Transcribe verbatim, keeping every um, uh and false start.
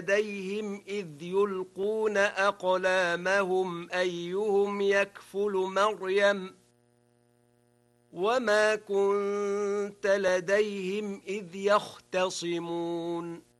لديهم إذ يلقون أقلامهم أيهم يكفل مريم وما كنت لديهم إذ يختصمون